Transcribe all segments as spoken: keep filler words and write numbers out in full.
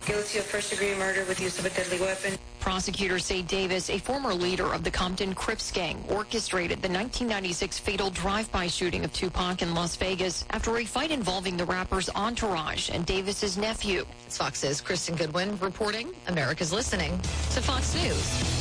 Guilty of first-degree murder with use of a deadly weapon. Prosecutors say Davis, a former leader of the Compton Crips gang, orchestrated the nineteen ninety-six fatal drive-by shooting of Tupac in Las Vegas after a fight involving the rapper's entourage and Davis's nephew. It's Fox's Kristen Goodwin reporting. America's listening to Fox News.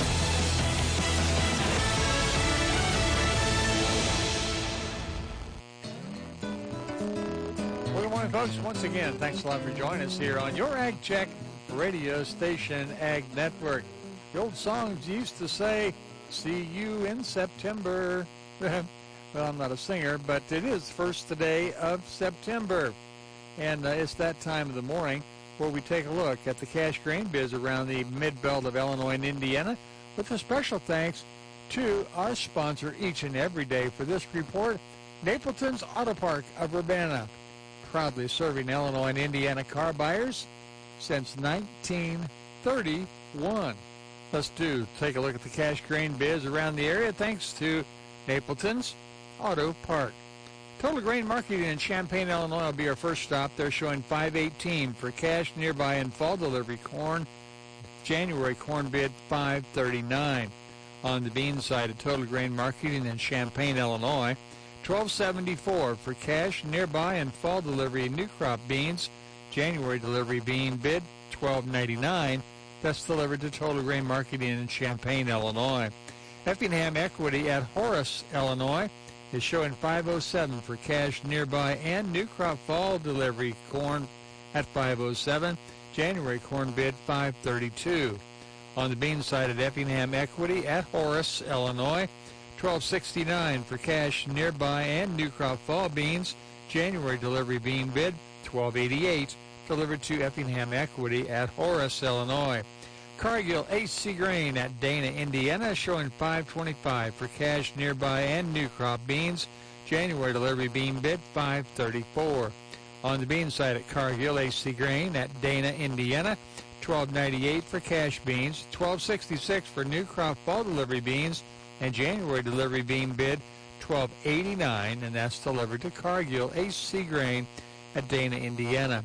Well, good morning, folks. Once again, thanks a lot for joining us here on your Ag Check radio station, Ag Network. The old songs used to say, see you in September. Well, I'm not a singer, but it is first day of September. And uh, it's that time of the morning where we take a look at the cash grain biz around the mid-belt of Illinois and Indiana, with a special thanks to our sponsor each and every day for this report, Napleton's Auto Park of Urbana, proudly serving Illinois and Indiana car buyers since nineteen thirty-one. Let's do take a look at the cash grain biz around the area thanks to Napleton's Auto Park. Total Grain Marketing in Champaign, Illinois will be our first stop. They're showing five eighteen for cash nearby and fall delivery corn. January corn bid five thirty-nine. On the bean side of Total Grain Marketing in Champaign, Illinois, twelve seventy-four for cash nearby and fall delivery new crop beans. January delivery bean bid twelve ninety-nine. That's delivered to Total Grain Marketing in Champaign, Illinois. Effingham Equity at Horace, Illinois is showing five oh seven for cash nearby and new crop fall delivery corn at five oh seven. January corn bid five thirty-two. On the bean side at Effingham Equity at Horace, Illinois, twelve sixty-nine for cash nearby and new crop fall beans. January delivery bean bid twelve eighty-eight, delivered to Effingham Equity at Horace, Illinois. Cargill H C Grain at Dana, Indiana, showing five twenty-five for cash nearby and new crop beans. January delivery bean bid five thirty-four. On the bean side at Cargill H C Grain at Dana, Indiana, twelve ninety-eight for cash beans, twelve sixty-six for new crop fall delivery beans, and January delivery bean bid twelve eighty-nine, and that's delivered to Cargill H C Grain at Dana, Indiana.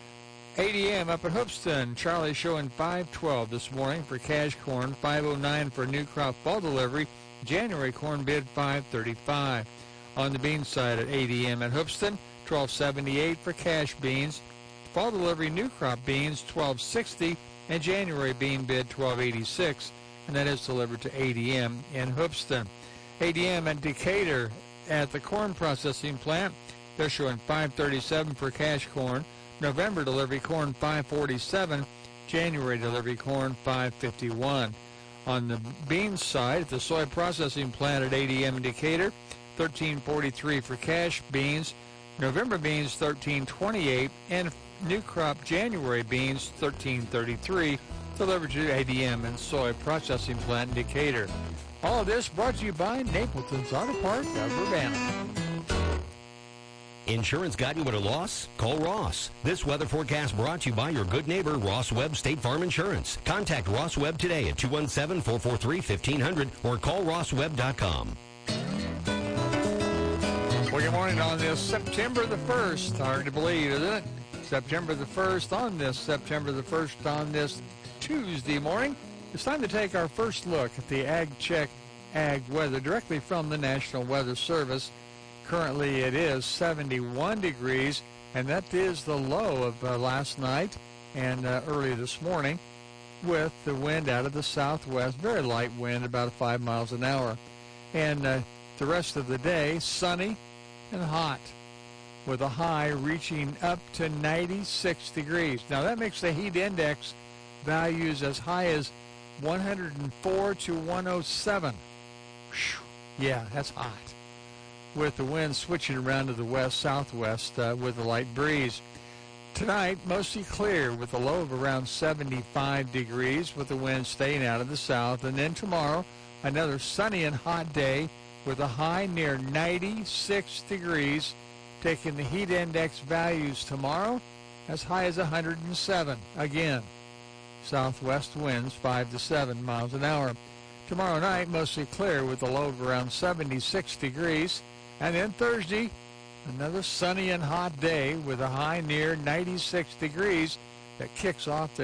A D M up at Hoopston, Charlie showing five twelve this morning for cash corn, five oh nine for new crop fall delivery, January corn bid five thirty-five. On the bean side at A D M at Hoopston, twelve seventy-eight for cash beans, fall delivery new crop beans twelve sixty, and January bean bid twelve eighty-six, and that is delivered to A D M in Hoopston. A D M at Decatur at the corn processing plant, they're showing five thirty-seven for cash corn, November delivery corn five forty-seven, January delivery corn five fifty-one. On the beans side, at the soy processing plant at A D M in Decatur, thirteen forty-three for cash beans, November beans thirteen twenty-eight, and new crop January beans thirteen thirty-three, delivered to A D M and soy processing plant in Decatur. All of this brought to you by Napleton's Auto Park of Urbana. Insurance got you at a loss? Call Ross. This weather forecast brought to you by your good neighbor, Ross Webb State Farm Insurance. Contact Ross Webb today at two one seven, four four three, fifteen hundred or call ross webb dot com. Well, good morning on this September the first. Hard to believe, isn't it? September the first on this September the first on this Tuesday morning. It's time to take our first look at the Ag Check Ag weather directly from the National Weather Service. Currently it is seventy-one degrees, and that is the low of uh, last night and uh, early this morning, with the wind out of the southwest, very light wind, about five miles an hour. And uh, the rest of the day, sunny and hot, with a high reaching up to ninety-six degrees. Now that makes the heat index values as high as one hundred four to one oh seven. Whew. Yeah, that's hot, with the wind switching around to the west-southwest uh, with a light breeze. Tonight, mostly clear with a low of around seventy-five degrees, with the wind staying out of the south. And then tomorrow, another sunny and hot day with a high near ninety-six degrees, taking the heat index values tomorrow as high as one hundred seven. Again, southwest winds five to seven miles an hour. Tomorrow night, mostly clear with a low of around seventy-six degrees. And then Thursday, another sunny and hot day with a high near ninety-six degrees that kicks off the